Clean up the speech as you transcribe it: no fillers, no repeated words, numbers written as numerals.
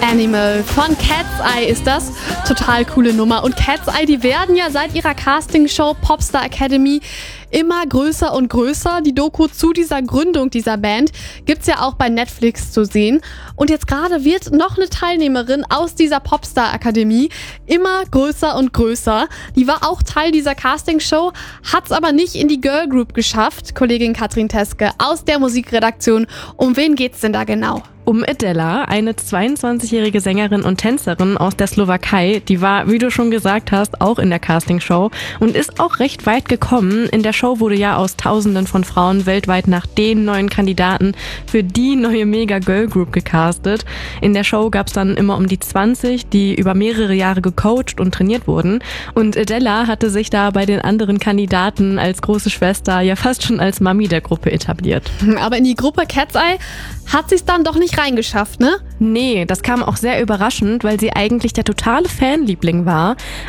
Animal von Cat's Eye ist das. Total coole Nummer. Und Cat's Eye, die werden ja seit ihrer Castingshow Popstar Academy immer größer und größer. Die Doku zu dieser Gründung dieser Band gibt's ja auch bei Netflix zu sehen. Und jetzt gerade wird noch eine Teilnehmerin aus dieser Popstar Akademie immer größer und größer. Die war auch Teil dieser Castingshow, hat's aber nicht in die Girl Group geschafft. Kollegin Katrin Teske aus der Musikredaktion. Um wen geht's denn da genau? Um Adela, eine 22-jährige Sängerin und Tänzerin aus der Slowakei. Die war, wie du schon gesagt hast, auch in der Castingshow und ist auch recht weit gekommen. In der Show wurde ja aus Tausenden von Frauen weltweit nach den neuen Kandidaten für die neue Mega-Girl-Group gecastet. In der Show gab's dann immer um die 20, die über mehrere Jahre gecoacht und trainiert wurden. Und Adela hatte sich da bei den anderen Kandidaten als große Schwester ja fast schon als Mami der Gruppe etabliert. Aber in die Gruppe Cat's Eye hat sie's dann doch nicht reingeschafft, ne? Nee, das kam auch sehr überraschend, weil sie eigentlich der totale Fanliebling war.